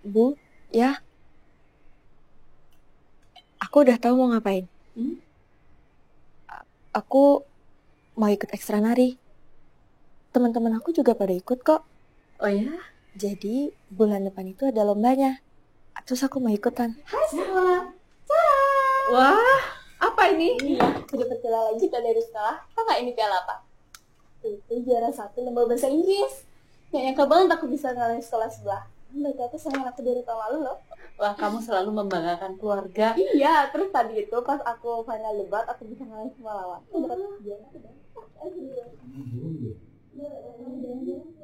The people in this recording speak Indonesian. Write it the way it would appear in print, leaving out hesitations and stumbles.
Bu, ya, aku udah tahu mau ngapain. Aku mau ikut ekstra nari. Teman-teman aku juga pada ikut kok. Oh ya? Jadi bulan depan itu ada lombanya. Terus aku mau ikutan. Hai semua. Wah, apa ini? Iya, udah percaya lagi kita dari sekolah. Tau gak ini piala apa? Itu juara 1 lomba bahasa Inggris. Gak nyangka banget aku bisa ngalahin sekolah sebelah. Mereka tuh sama aku dari tahun lalu loh. Wah, kamu selalu membanggakan keluarga. Iya, terus tadi itu pas aku final debat, aku bisa ngalahin semua lawan. Aku dapat juara.